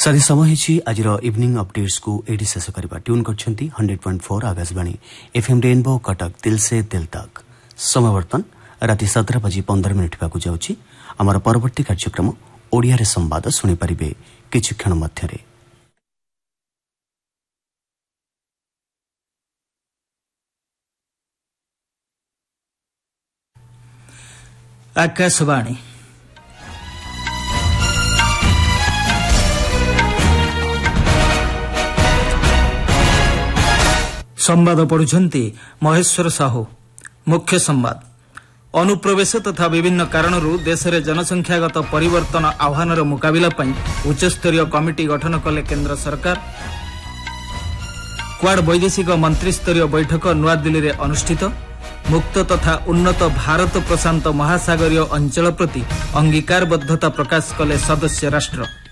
सारी समय आज इवनिंग अपडेट्स को एडी शेष करवा tune करछंती 100.4 Akashvani FM rainbow Cuttack दिल से दिल तक। समय बर्तन राति 17:15 होगाकू जाउछि। आमर परवर्ती कार्यक्रम ओडिया रे संवाद सुनि परिबे किछि क्षण मध्यरे। आकाशवाणी संवाद पढ़ुछंती महेश्वर साहू। मुख्य संवाद। अनुप्रवेश तथा विभिन्न कारणरू देश में जनसंख्यागत परिवर्तन आह्वानर मुकाबिला पई उच्चस्तरीय कमिटी गठन कले केंद्र सरकार। क्वाड वैदेशिक मंत्रिस्तरीय बैठक नुआदिल्ली रे अनुष्ठित। मुक्त तथा उन्नत भारत प्रशांत महासागरीय अंचल प्रति अंगीकारबद्धता प्रकाश कले सदस्य राष्ट्र।